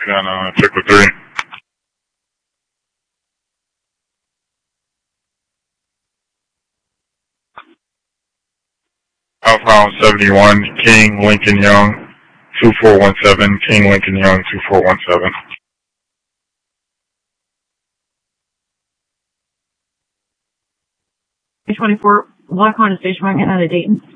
And check with 3. Alpha 71, King Lincoln Young, 2417, King Lincoln Young, 2417. 24, Lockhorn Station Wagon out of Dayton.